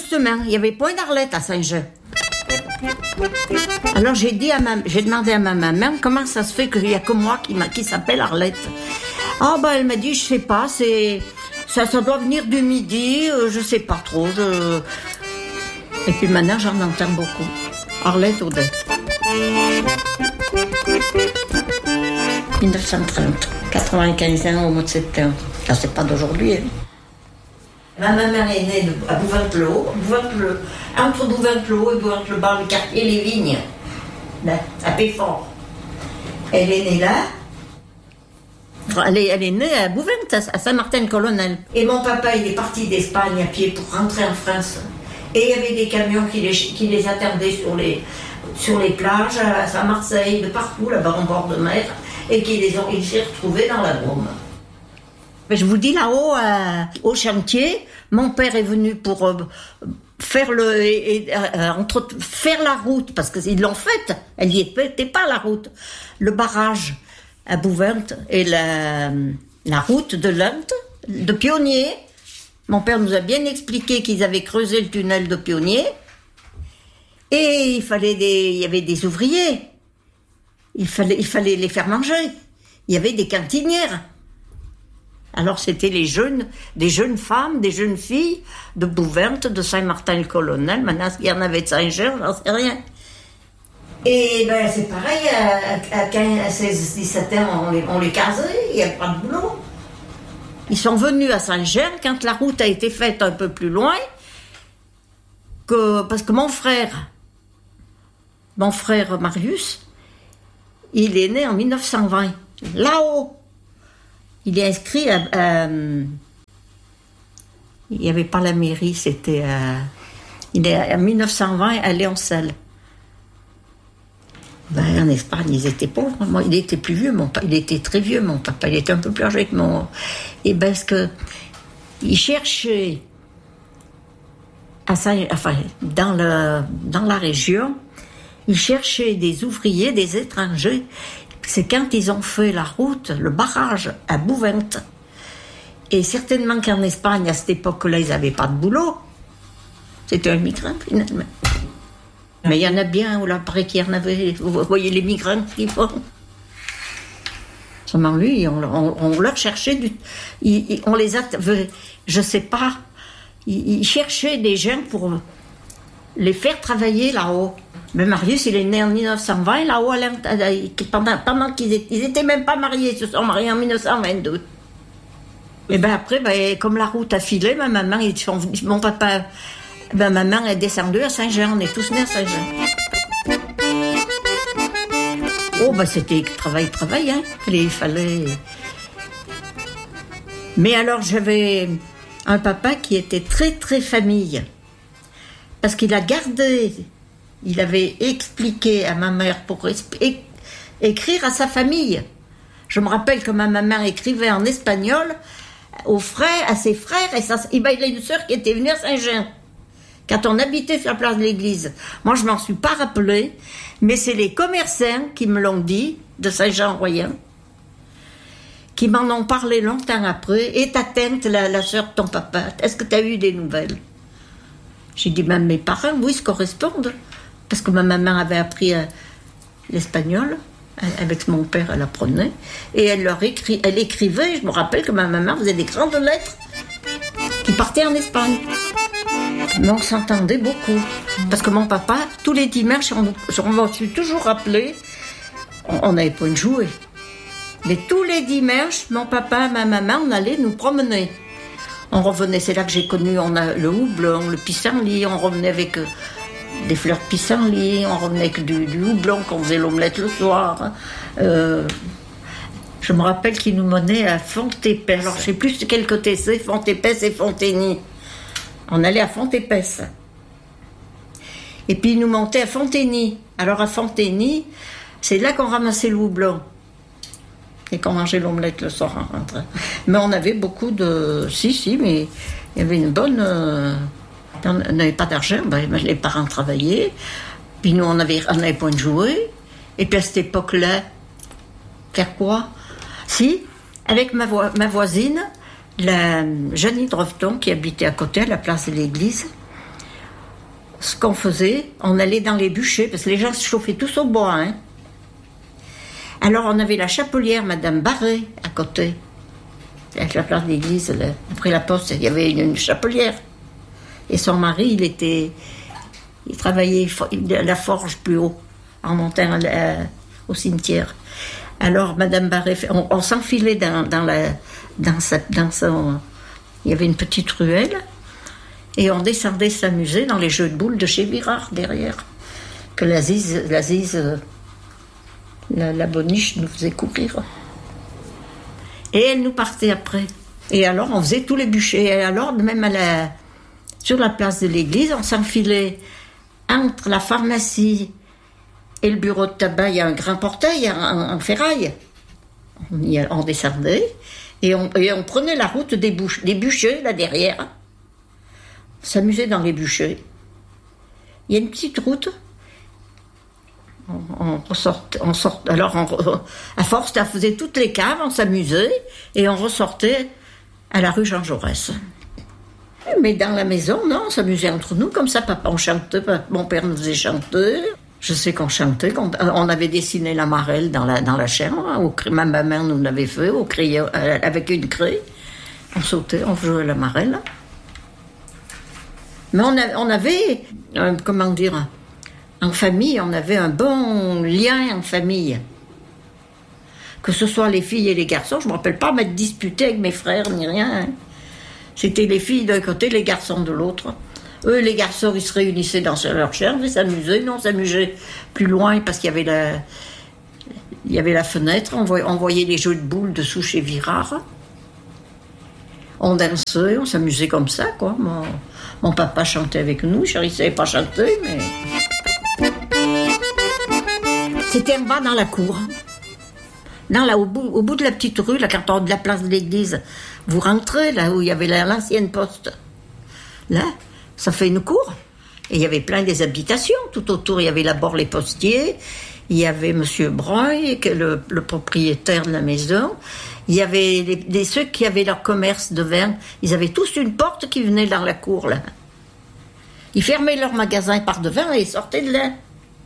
justement, il n'y avait pas d'Arlette à Saint-Jean. Alors j'ai demandé à ma maman comment ça se fait qu'il n'y a que moi qui s'appelle Arlette. Ah elle m'a dit, je sais pas, ça doit venir du midi, je sais pas trop. Et puis maintenant j'en entends beaucoup. Arlette Odette. 1930, 95 ans au mois de septembre. Ça c'est pas d'aujourd'hui. Hein. Ma maman est née à Bouventelot, entre Bouventelot et Bouventelot-Bas, le quartier Les Vignes, là, à Péfort. Elle est née là. Elle est née à Bouvent, à Saint-Martin-Colonel. Et mon papa, il est parti d'Espagne à pied pour rentrer en France. Et il y avait des camions qui les attendaient sur les plages, à Marseille, de partout, là-bas en bord de mer, et il s'est retrouvé dans la Drôme. Je vous dis, là-haut, au chantier, mon père est venu pour faire la route, parce qu'ils l'ont faite, elle n'y était pas, la route. Le barrage à Bouvent et la route de Lente, de Pionnier. Mon père nous a bien expliqué qu'ils avaient creusé le tunnel de Pionnier. Et il y avait des ouvriers. Il fallait les faire manger. Il y avait des cantinières. Alors c'était des jeunes femmes, des jeunes filles de Bouvent, de Saint-Martin-le-Colonel. Maintenant, il y en avait de Saint-Jean, j'en sais rien. Et c'est pareil, à 16-17 ans, on les casait, il n'y avait pas de boulot. Ils sont venus à Saint-Jean quand la route a été faite un peu plus loin, parce que mon frère Marius, il est né en 1920, là-haut. Il est inscrit il n'y avait pas la mairie, c'était il est en 1920 à Léoncel. En Espagne, ils étaient pauvres. Moi, il était plus vieux, il était très vieux, mon papa. Il était un peu plus âgé que mon... Et parce que il cherchait dans la région, il cherchait des ouvriers, des étrangers. C'est quand ils ont fait la route, le barrage à Bouvent. Et certainement qu'en Espagne, à cette époque-là, ils n'avaient pas de boulot. C'était un migrant, finalement. Mais il y en a bien, là, après qu'il y en avait. Vous voyez les migrants qu'ils font. Seulement lui, on leur cherchait on les a. Je sais pas. Il cherchait des gens pour les faire travailler là-haut. Mais Marius, il est né en 1920, là-haut, pendant qu'ils étaient même pas mariés, ils se sont mariés en 1922. Et après, comme la route a filé, ma maman est descendue à Saint-Jean, on est tous nés à Saint-Jean. C'était travail, hein. Il fallait... Mais alors, j'avais un papa qui était très, très famille. Parce qu'il a gardé... Il avait expliqué à ma mère pour écrire à sa famille. Je me rappelle que ma maman écrivait en espagnol à ses frères. Il a une sœur qui était venue à Saint-Jean. Quand on habitait sur la place de l'église. Moi, je m'en suis pas rappelé, mais c'est les commerçants qui me l'ont dit, de Saint-Jean-Royan, qui m'en ont parlé longtemps après. Et ta tante, la sœur de ton papa, est-ce que tu as eu des nouvelles? J'ai dit, même mes parents, oui, se correspondent. Parce que ma maman avait appris l'espagnol. Avec mon père, elle apprenait. Et elle écrivait. Je me rappelle que ma maman faisait des grandes lettres qui partaient en Espagne. Mais on s'entendait beaucoup. Parce que mon papa, tous les dimanches, je me suis toujours rappelé, on n'avait pas de jouet. Mais tous les dimanches, mon papa et ma maman, on allait nous promener. On revenait, c'est là que j'ai connu le houblon, le pissenlit, on revenait avec des fleurs de pissenlit, on revenait avec du houblon, qu'on faisait l'omelette le soir. Je me rappelle qu'ils nous menaient à Font-Épaisse. Alors je ne sais plus de quel côté c'est, Font-Épaisse et Fontény. On allait à Font-Épaisse. Et puis ils nous montaient à Fontény. Alors à Fontény, c'est là qu'on ramassait le houblon. Et qu'on mangeait l'omelette le soir en rentrant. Mais on avait beaucoup de... Si, mais il y avait une bonne... On n'avait pas d'argent, les parents travaillaient. Puis nous, on n'avait pas de jouets. Et puis à cette époque-là, faire quoi? Si, avec ma voisine, la Jeannie Droveton, qui habitait à côté, à la place de l'église, ce qu'on faisait, on allait dans les bûchers, parce que les gens se chauffaient tous au bois. Hein. Alors on avait la chapelière, Madame Barré, à côté. Avec la place de l'église, là. Après la poste, il y avait une chapelière. Et son mari, il travaillait à la forge plus haut, en montant au cimetière. Alors Madame Barré, on s'enfilait dans son... Il y avait une petite ruelle. Et on descendait s'amuser dans les jeux de boules de chez Virard, derrière. Que la boniche nous faisait courir. Et elle nous partait après. Et alors, on faisait tous les bûchers. Et alors, même sur la place de l'église, on s'enfilait entre la pharmacie et le bureau de tabac. Il y a un grand portail en ferraille. On descendait et on prenait la route des bûchers, là derrière. On s'amusait dans les bûchers. Il y a une petite route. À force, on faisait toutes les caves, on s'amusait et on ressortait à la rue Jean Jaurès. Mais dans la maison, non, on s'amusait entre nous comme ça. Papa, on chantait, mon père nous faisait chanter. Je sais qu'on chantait, on avait dessiné la marelle dans la chambre. Ma mère nous l'avait fait au crayon, avec une craie. On sautait, on jouait la marelle. Mais on avait, comment dire, en famille, on avait un bon lien en famille. Que ce soit les filles et les garçons, je ne me rappelle pas m'être disputée avec mes frères ni rien. Hein. C'était les filles d'un côté, les garçons de l'autre. Eux, les garçons, ils se réunissaient dans leur chambre, ils s'amusaient. Nous, on s'amusait plus loin parce qu'il y avait la fenêtre. On voyait les jeux de boules dessous chez Virard. On dansait, on s'amusait comme ça, quoi. Mon papa chantait avec nous, je ne savais pas chanter, mais... C'était en bas dans la cour. Au bout de la petite rue, là, quand on de la place de l'église, vous rentrez, là où il y avait l'ancienne poste. Là, ça fait une cour. Et il y avait plein des habitations. Tout autour, il y avait d'abord les postiers. Il y avait M. Breuil, le propriétaire de la maison. Il y avait ceux qui avaient leur commerce de vin. Ils avaient tous une porte qui venait dans la cour, là. Ils fermaient leur magasin par devant et ils sortaient de là.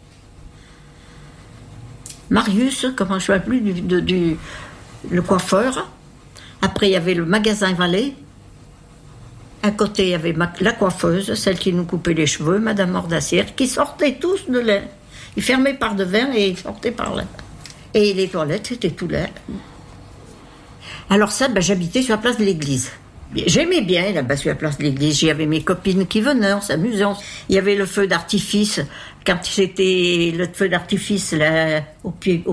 Marius, comment je ne sais plus, le coiffeur. Après, il y avait le magasin Vallée. À côté, il y avait la coiffeuse, celle qui nous coupait les cheveux, Madame Mordassière, qui sortaient tous de là. Ils fermaient par devant et ils sortaient par là. Et les toilettes, c'était tout là. Alors ça, j'habitais sur la place de l'église. J'aimais bien là-bas sur la place de l'église. J'avais mes copines qui venaient, on s'amusait. Il y avait le feu d'artifice. Quand c'était le feu d'artifice là, au pied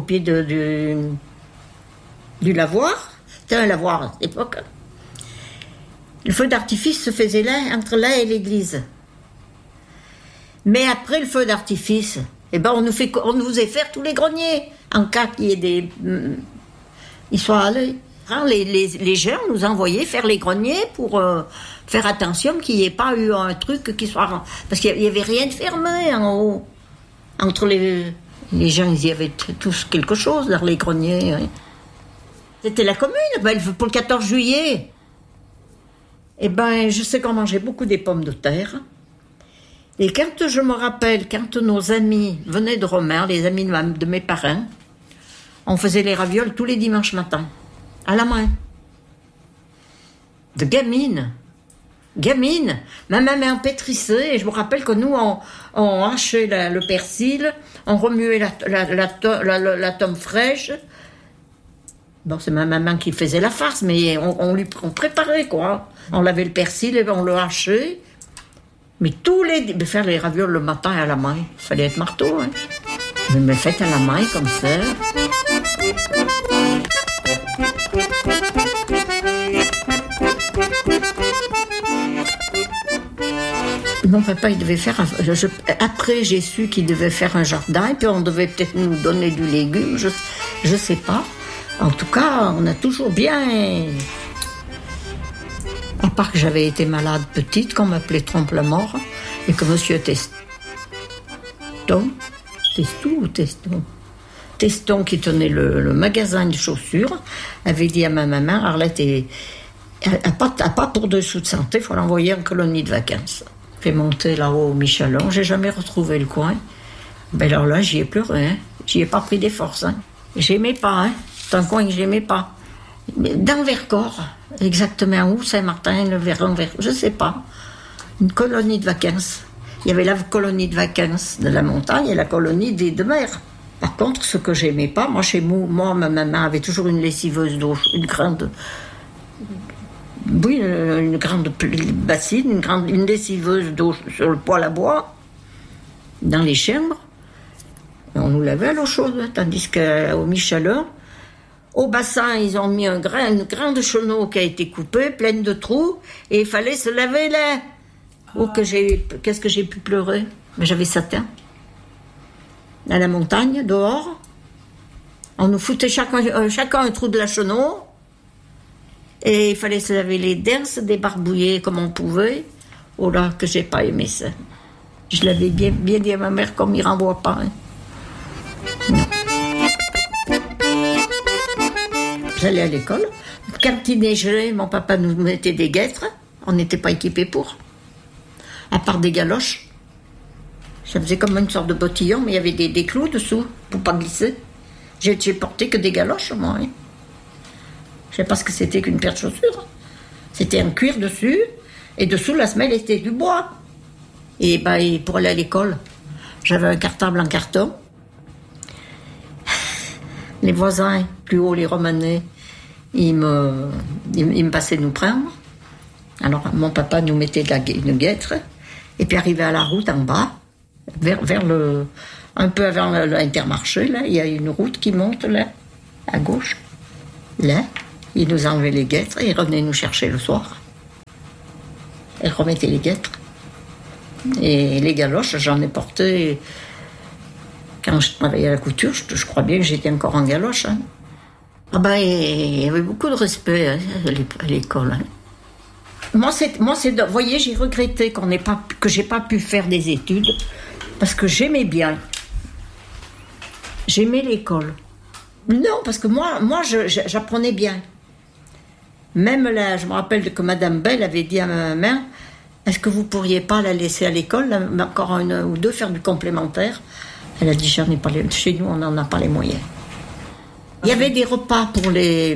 du lavoir. C'était un lavoir à cette époque. Le feu d'artifice se faisait là, entre là et l'église. Mais après le feu d'artifice, on nous faisait faire tous les greniers. En cas qu'il y ait ils soient allés. Les gens nous envoyaient faire les greniers pour faire attention qu'il n'y ait pas eu un truc qui soit... Parce qu'il n'y avait rien de fermé en haut. Entre les gens, ils y avaient tous quelque chose dans les greniers. Oui. C'était la commune, pour le 14 juillet. Je sais qu'on mangeait beaucoup des pommes de terre. Et quand je me rappelle, quand nos amis venaient de Romain, les amis de mes parents, on faisait les ravioles tous les dimanches matins. À la main. De gamine. Ma maman pétrissait, et je me rappelle que nous, on hachait le persil, on remuait la tome fraîche. Bon, c'est ma maman qui faisait la farce, mais on préparait, quoi. On lavait le persil, et on le hachait. Mais faire les ravioles le matin à la main, il fallait être marteau, hein. Mais faites à la main, comme ça. Mon papa, il devait faire... Après, j'ai su qu'il devait faire un jardin, et puis on devait peut-être nous donner du légume, je sais pas. En tout cas, on a toujours bien... À part que j'avais été malade petite, qu'on m'appelait Trompe-la-Mort, et que monsieur Teston, qui tenait le magasin de chaussures, avait dit à ma maman, Arlette n'a pas pour 2 sous de santé, il faut l'envoyer en colonie de vacances. fait monter là-haut au Michelon. J'ai jamais retrouvé le coin. Ben alors là, j'y ai pleuré. Hein. J'y ai pas pris des forces. Hein. J'aimais pas. Hein. C'est un coin que j'aimais pas. Dans le Vercors, exactement où, Saint-Martin, le Vercors, je sais pas. Une colonie de vacances. Il y avait la colonie de vacances de la montagne et la colonie de mer. Par contre, ce que j'aimais pas, moi, chez moi, ma maman avait toujours une lessiveuse d'eau, une grande bassine, une lessiveuse d'eau sur le poêle à bois, dans les chambres. Et on nous lavait à l'eau chaude, tandis qu'au Michelon, au bassin, ils ont mis une grande chenot qui a été coupée, pleine de trous, et il fallait se laver là. Oh, qu'est-ce que j'ai pu pleurer. Mais j'avais 7 ans. À la montagne, dehors. On nous foutait chacun un trou de la chenot. Et il fallait se laver les dents, se débarbouiller comme on pouvait. Oh là, que j'ai pas aimé ça. Je l'avais bien dit à ma mère qu'on m'y renvoie pas. Hein. Non. J'allais à l'école. Quand il neigeait, mon papa nous mettait des guêtres. On n'était pas équipés pour. À part des galoches. Ça faisait comme une sorte de bottillon, mais il y avait des clous dessous pour pas glisser. J'ai porté que des galoches, moi. Hein. Je sais pas ce que c'était qu'une paire de chaussures. C'était un cuir dessus, et dessous, la semelle était du bois. Et pour aller à l'école, j'avais un cartable en carton. Les voisins, plus haut, les Romanais, ils me passaient nous prendre. Alors, mon papa nous mettait une guêtre. Et puis, arrivé à la route en bas, un peu avant l'Intermarché, là, il y a une route qui monte, là, à gauche. Là, il nous enlevait les guêtres et il revenait nous chercher le soir. Il remettait les guêtres. Et les galoches, j'en ai porté... Quand je travaillais à la couture, je crois bien que j'étais encore en galoche. Hein. Il y avait beaucoup de respect hein, à l'école. Hein. Moi, vous voyez, j'ai regretté que j'ai pas pu faire des études parce que j'aimais bien. J'aimais l'école. Non, parce que moi, j'apprenais bien. Même là, je me rappelle que Madame Bell avait dit à ma mère, est-ce que vous pourriez pas la laisser à l'école, encore 1 ou 2, faire du complémentaire? Elle a dit, chez nous, on n'en a pas les moyens. Il y avait des repas pour les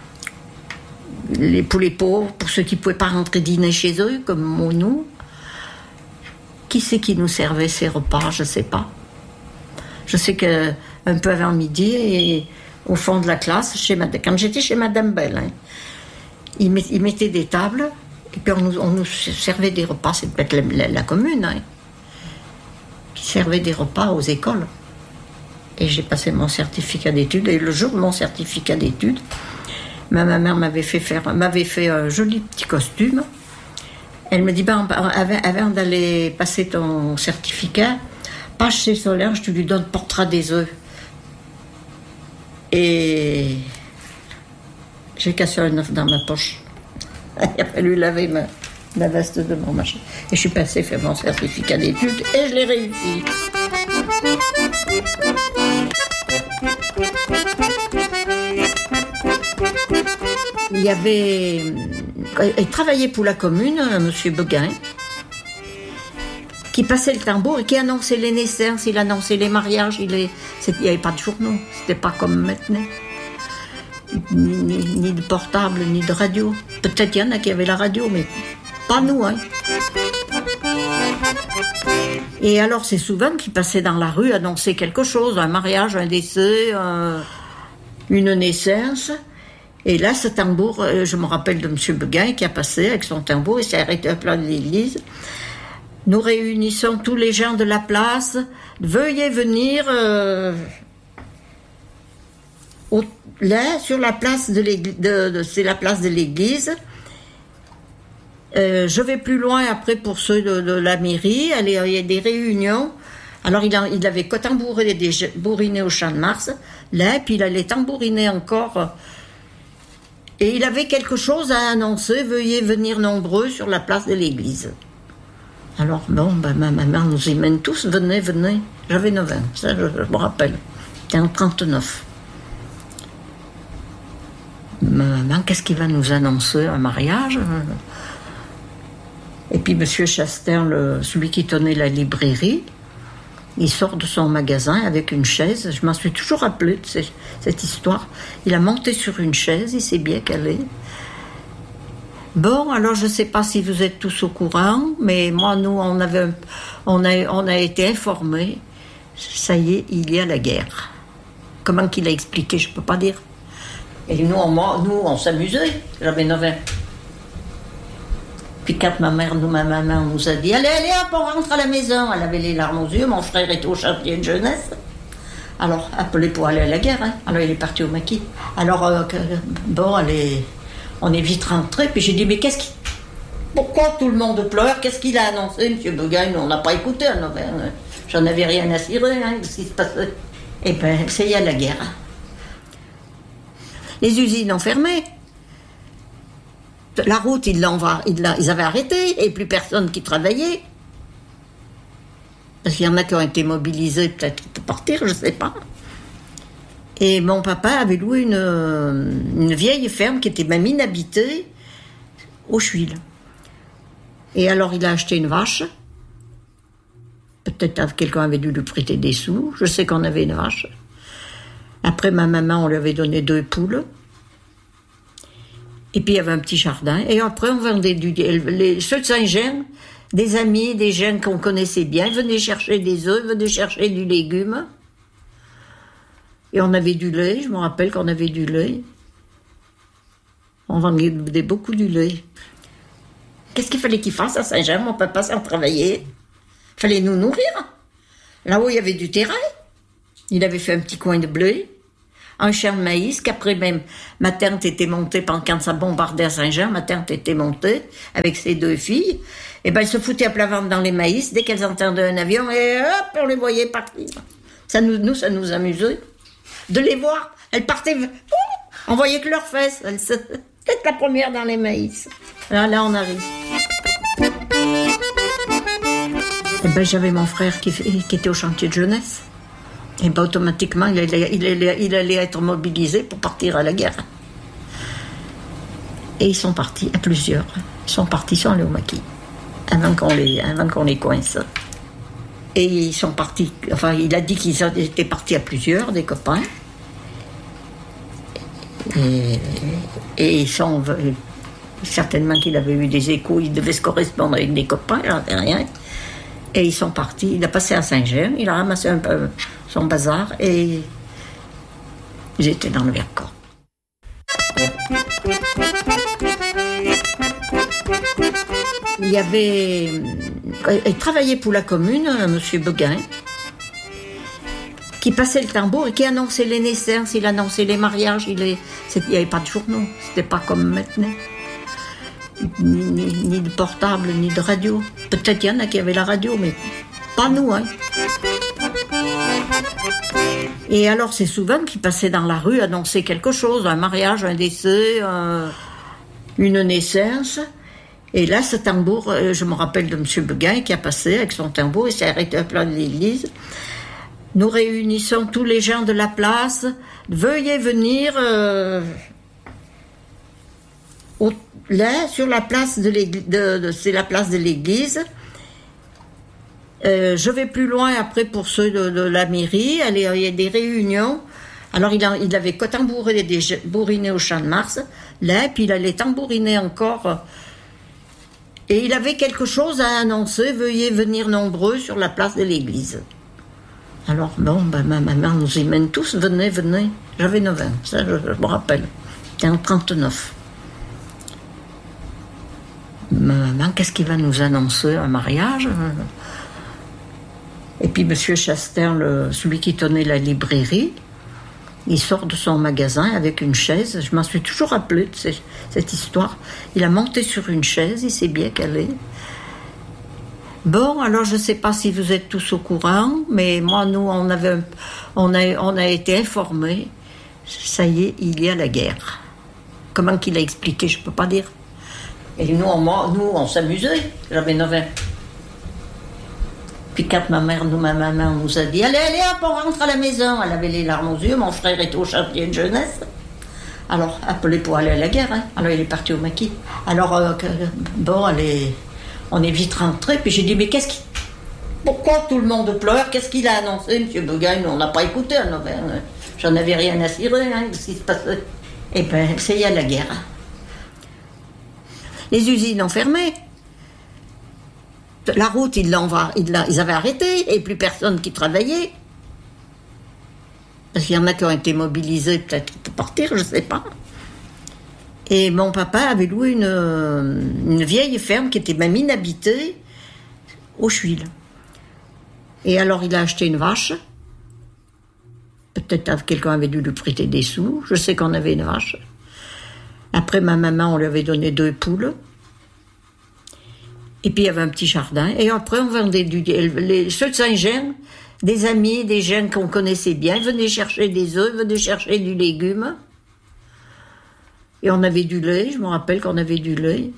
pauvres, pour ceux qui ne pouvaient pas rentrer dîner chez eux, comme nous. Qui c'est qui nous servait ces repas? Je ne sais pas. Je sais qu'un peu avant midi, et au fond de la classe, quand j'étais chez Madame Bell, hein, ils mettaient des tables, et puis on nous servait des repas. C'est peut-être la commune, hein, qui servait des repas aux écoles. Et j'ai passé mon certificat d'études, et le jour de mon certificat d'études, ma mère m'avait fait un joli petit costume. Elle me dit, avant d'aller passer ton certificat, passe chez Solange, tu lui donnes portrait des œufs. Et j'ai cassé un œuf dans ma poche. Il a fallu laver ma veste de mon machin. Et je suis passée faire mon certificat d'études et je l'ai réussi. Il travaillait pour la commune, M. Beguin, qui passait le tambour et qui annonçait les naissances, il annonçait les mariages. Il n'y avait pas de journaux, c'était pas comme maintenant. Ni de portable, ni de radio. Peut-être qu'il y en a qui avaient la radio, mais pas nous. Hein. Et alors, c'est souvent qu'il passait dans la rue annoncer quelque chose, un mariage, un décès, une naissance. Et là, ce tambour, je me rappelle de M. Beguin qui a passé avec son tambour, il s'est arrêté à plein de l'église. Nous réunissons tous les gens de la place. Veuillez venir là, sur la place de l'église. C'est la place de l'église. Je vais plus loin après pour ceux de la mairie. Il y a des réunions. Alors, il avait tambouriné au Champ de Mars. Là, puis il allait tambouriner encore. Et il avait quelque chose à annoncer. Veuillez venir nombreux sur la place de l'église. Alors, ma mère nous y mène tous. Venez. J'avais 9 ans, ça je me rappelle. C'était en 1939. Ma maman, qu'est-ce qu'il va nous annoncer? Un mariage? Et puis Monsieur Chastain, celui qui tenait la librairie, il sort de son magasin avec une chaise. Je m'en suis toujours rappelé de cette histoire. Il a monté sur une chaise, il s'est bien calé. Bon, alors je ne sais pas si vous êtes tous au courant, mais moi, nous, on a été informés. Ça y est, il y a la guerre. Comment qu'il a expliqué, je ne peux pas dire. Et nous, on s'amusait. J'avais 9 ans. Puis quand ma maman nous a dit « Allez, hop, on rentre à la maison », elle avait les larmes aux yeux, mon frère était au chantier de jeunesse. Alors, appelé pour aller à la guerre, hein. Alors il est parti au maquis. Alors, on est vite rentrés, puis j'ai dit « Mais pourquoi tout le monde pleure? Qu'est-ce qu'il a annoncé, M. Begagne? On n'a pas écouté, hein. J'en avais rien à cirer, hein, de ce qui se passait. » Eh bien, c'est il y a la guerre. Les usines ont fermé. La route, ils avaient arrêté, et plus personne qui travaillait. Parce qu'il y en a qui ont été mobilisés, peut-être pour partir, je ne sais pas. Et mon papa avait loué une vieille ferme qui était même inhabitée, au Chuil. Et alors, il a acheté une vache. Peut-être quelqu'un avait dû lui prêter des sous. Je sais qu'on avait une vache. Après, ma maman, on lui avait donné 2 poules. Et puis il y avait un petit jardin. Et après, on vendait ceux de Saint-Jean, des amis, des gens qu'on connaissait bien, venaient chercher des œufs, venaient chercher du légume. Et on avait du lait, je me rappelle qu'on avait du lait. On vendait beaucoup du lait. Qu'est-ce qu'il fallait qu'il fasse à Saint-Jean, mon papa, sans travailler? Il fallait nous nourrir. Là-haut, il y avait du terrain. Il avait fait un petit coin de blé. Un champ de maïs, qu'après même, ma tante était montée, quand ça bombardait à Saint-Jean, ma tante était montée avec ses 2 filles, et ben elles se foutaient à plat ventre dans les maïs, dès qu'elles entendaient un avion, et hop, on les voyait partir. Ça nous amusait de les voir. Elles partaient, on voyait que leurs fesses, c'était la première dans les maïs. Là, on arrive. Et ben j'avais mon frère qui était au chantier de jeunesse. Et bien automatiquement, il allait être mobilisé pour partir à la guerre. Et ils sont partis à plusieurs. Ils sont allés au maquis, avant qu'on les coince. Et ils sont partis, enfin, il a dit qu'ils étaient partis à plusieurs, des copains. Et ils sont... Certainement qu'il avait eu des échos, il devait se correspondre avec des copains, j'en sais rien. Et ils sont partis, il a passé à Saint-Jean, il a ramassé un peu son bazar et j'étais dans le Vercors. Il y avait... Il travaillait pour la commune, M. Begagne, qui passait le tambour et qui annonçait les naissances, il annonçait les mariages, il n'y avait pas de journaux, c'était pas comme maintenant. Ni de portable, ni de radio. Peut-être il y en a qui avaient la radio, mais pas nous, hein. Et alors, c'est souvent qu'il passait dans la rue annoncer quelque chose, un mariage, un décès, une naissance. Et là, ce tambour, je me rappelle de M. Begagne qui a passé avec son tambour, il s'est arrêté à plat de l'église. Nous réunissons tous les gens de la place. Veuillez venir... Là, sur la place de l'église, c'est la place de l'église. Je vais plus loin après pour ceux de la mairie. Il y a des réunions. Alors il avait bourriné au Champ de Mars. Là, puis il allait tambouriner encore. Et il avait quelque chose à annoncer. Veuillez venir nombreux sur la place de l'église. Alors bon, ma maman nous y mène tous. Venez. J'avais 9 ans, ça je me rappelle. C'était en 39. Maman, qu'est-ce qu'il va nous annoncer? Un mariage? Et puis M. Chastain, celui qui tenait la librairie, il sort de son magasin avec une chaise. Je m'en suis toujours rappelé de cette histoire. Il a monté sur une chaise, il s'est bien calé. Bon, alors je ne sais pas si vous êtes tous au courant, mais moi, nous, on a été informés. Ça y est, il y a la guerre. Comment qu'il a expliqué, je ne peux pas dire. Et nous, on s'amusait. J'avais 9 ans. Puis quand ma maman nous a dit « Allez, hop, on rentre à la maison », elle avait les larmes aux yeux, mon frère était au chantier de jeunesse. Alors, appelé pour aller à la guerre, hein. Alors il est parti au maquis. Alors, On est vite rentrés, puis j'ai dit, mais pourquoi tout le monde pleure? Qu'est-ce qu'il a annoncé, M. Bougain? On n'a pas écouté à Noverne. J'en avais rien à cirer, de ce qui se passait. Eh bien, c'est il y a la guerre. Les usines ont fermé. La route, ils avaient arrêté, et plus personne qui travaillait. Parce qu'il y en a qui ont été mobilisés, peut-être pour partir, je ne sais pas. Et mon papa avait loué une vieille ferme qui était même inhabitée, au Chuil. Et alors, il a acheté une vache. Peut-être quelqu'un avait dû lui prêter des sous. Je sais qu'on avait une vache. Après, ma maman, on lui avait donné 2 poules. Et puis, il y avait un petit jardin. Et après, on vendait ceux de Saint-Jean, des amis, des gens qu'on connaissait bien, venaient chercher des œufs, venaient chercher du légume. Et on avait du lait. Je me rappelle qu'on avait du lait.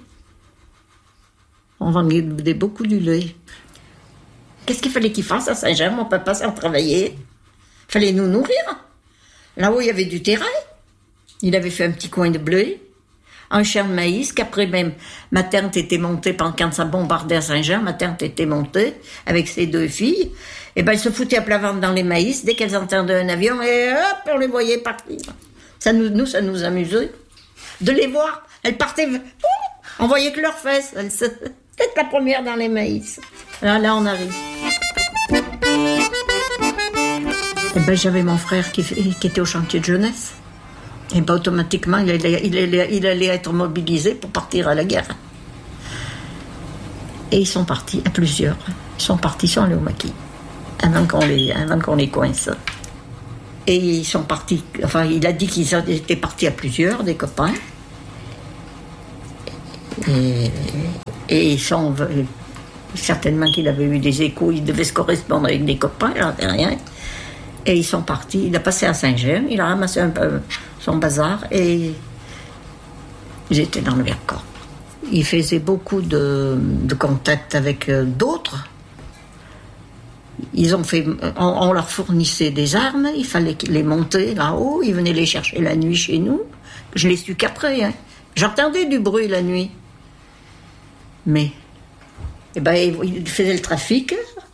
On vendait beaucoup du lait. Qu'est-ce qu'il fallait qu'il fasse à Saint-Jean, mon papa, sans travailler? Il fallait nous nourrir. Là-haut, il y avait du terrain. Il avait fait un petit coin de blé, un champ de maïs, qu'après même, ma tante était montée, quand ça bombardait à Saint-Jean, ma tante était montée avec ses 2 filles. Et ben, elles se foutaient à plat ventre dans les maïs. Dès qu'elles entendaient un avion, et hop, on les voyait partir. Ça nous amusait de les voir. Elles partaient, on voyait que leurs fesses. Peut-être la première dans les maïs. Là, on arrive. Et ben, j'avais mon frère qui était au chantier de jeunesse. Et ben, automatiquement, il allait être mobilisé pour partir à la guerre. Et ils sont partis à plusieurs. Ils sont allés au maquis avant qu'on les coince. Et ils sont partis. Enfin, il a dit qu'ils étaient partis à plusieurs, des copains. Et ils sont. Certainement qu'il avait eu des échos, il devait se correspondre avec des copains, j'en sais rien. Et ils sont partis. Il a passé à Saint-Jean, il a ramassé un peu son bazar et ils étaient dans le Vercors. Il faisait beaucoup de contacts avec d'autres. On leur fournissait des armes, il fallait les monter là-haut, ils venaient les chercher la nuit chez nous. Je l'ai su qu'après, hein. J'entendais du bruit la nuit. Mais, il faisait le trafic.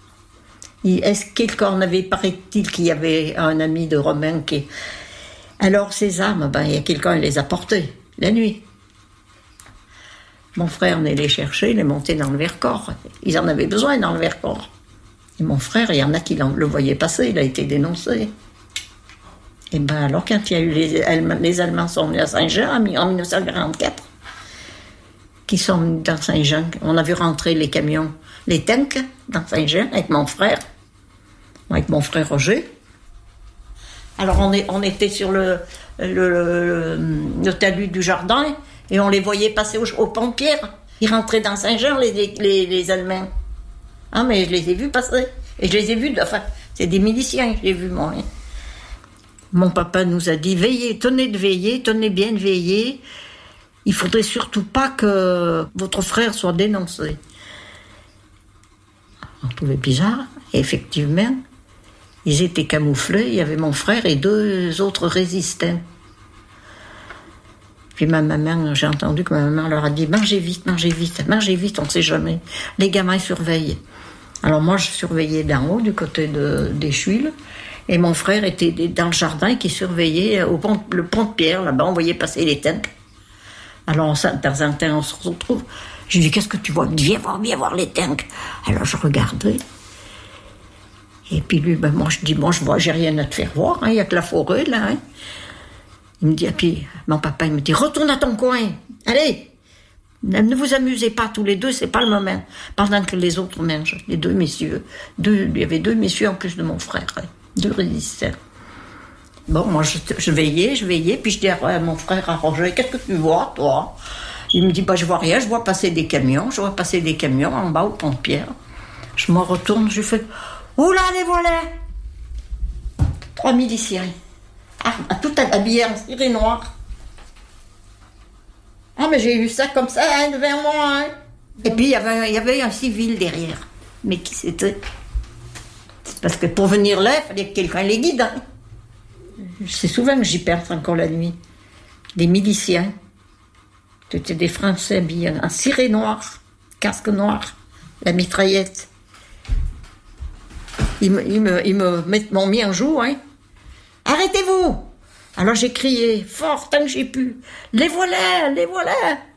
Paraît-il qu'il y avait un ami de Romain qui... Alors, ces armes, il y a quelqu'un qui les a portées, la nuit. Mon frère venait les chercher, les monter dans le Vercors. Ils en avaient besoin dans le Vercors. Et mon frère, il y en a qui le voyaient passer, il a été dénoncé. Et alors, quand il y a eu les Allemands sont venus à Saint-Jean en 1944, qui sont venus dans Saint-Jean, on a vu rentrer les camions, les tanks dans Saint-Jean avec mon frère Roger. Alors, on était sur le talus du jardin et on les voyait passer au pont de Pierre. Ils rentraient dans Saint-Jean, les Allemands. Ah, mais je les ai vus passer. Et je les ai vus, c'est des miliciens que j'ai vus, moi. Hein. Mon papa nous a dit, veillez, tenez bien de veiller. Il faudrait surtout pas que votre frère soit dénoncé. On trouvait bizarre. Et effectivement, ils étaient camouflés. Il y avait mon frère et 2 autres résistants. Puis ma maman, j'ai entendu que ma maman leur a dit, mangez vite, on ne sait jamais. Les gamins surveillent. Alors moi, je surveillais d'en haut, du côté des Chuiles, et mon frère était dans le jardin qui surveillait le pont de Pierre, là-bas, on voyait passer les tanks. Alors, de temps en temps, on se retrouve. Je lui dis, qu'est-ce que tu vois? Viens voir les tanks. Alors, je regardais. Et puis lui, moi, je dis, j'ai rien à te faire voir, il n'y a que la forêt, là. Hein. Il me dit, et puis mon papa, il me dit, retourne à ton coin, allez, ne vous amusez pas tous les deux, c'est pas le moment. Pendant que les autres mangent, les 2 messieurs. Il y avait 2 messieurs en plus de mon frère, 2 résistants. Bon, moi, je veillais, puis je dis à mon frère, à Roger, qu'est-ce que tu vois, toi? Il me dit, je vois rien, je vois passer des camions en bas au pont de Pierre. Je me retourne, je fais, oula, les voilà! 3 miliciens. Tout habillé en ciré noir. Ah, mais j'ai eu ça comme ça, devant moi. Hein. Et puis, il y avait un civil derrière. Mais qui c'était? Parce que pour venir là, il fallait que quelqu'un les guide. Hein. C'est souvent que j'y perds encore la nuit. Des miliciens. C'était des Français habillés en ciré noir. casque noir, la mitraillette. Ils m'ont mis en joue, hein. Arrêtez-vous! Alors j'ai crié fort tant que j'ai pu. Les voilà, les voilà!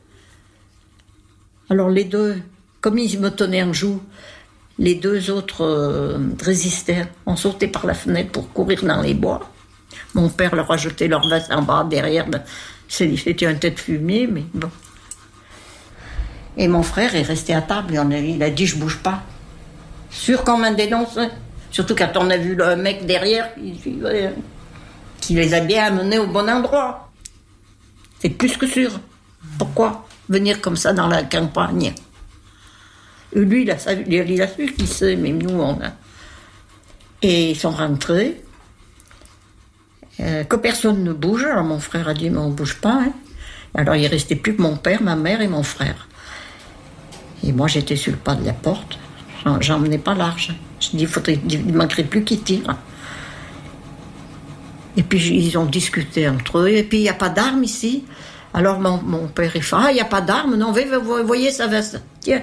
Alors les deux, comme ils me tenaient en joue, les deux autres résistaient. On sautait par la fenêtre pour courir dans les bois. Mon père leur a jeté leur veste en bas, derrière. C'était un tête fumée, mais bon. Et mon frère est resté à table. Il a dit, je bouge pas. Sûr qu'on m'a dénoncé. Surtout quand on a vu le mec derrière qui les a bien amenés au bon endroit. C'est plus que sûr. Pourquoi venir comme ça dans la campagne? Lui, il a su qui c'est, mais nous, on a... Et ils sont rentrés. Que personne ne bouge. Alors mon frère a dit, mais on ne bouge pas. Hein. Alors il ne restait plus que mon père, ma mère et mon frère. Et moi, j'étais sur le pas de la porte. J'en menais pas large. Je dis, il ne manquerait plus qu'ils tirent. Et puis, ils ont discuté entre eux. Et puis, il n'y a pas d'armes ici. Alors, mon père, il fait, il n'y a pas d'armes. Non, vous voyez sa veste. Tiens.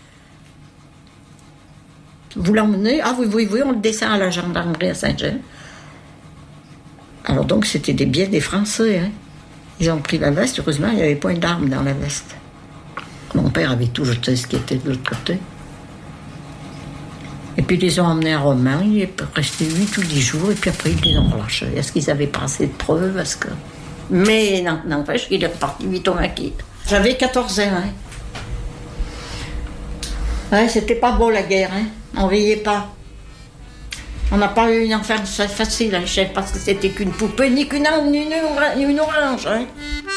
Vous l'emmenez? Ah oui, on le descend à la gendarmerie à Saint-Jean. Alors, donc, c'était bien des Français. Hein. Ils ont pris la veste. Heureusement, il n'y avait point d'armes dans la veste. Mon père avait tout jeté ce qui était de l'autre côté. Et puis ils les ont emmenés à Romain, il est resté 8 ou 10 jours, et puis après ils les ont relâchés. Est-ce qu'ils avaient pas assez de preuves? Mais n'empêche qu'il est reparti vite au maquis. J'avais 14 ans. Hein. Ouais, c'était pas beau la guerre, hein. On riait pas. On n'a pas eu une enfance facile, hein, chef, parce que c'était qu'une poupée, ni qu'une orange. Hein.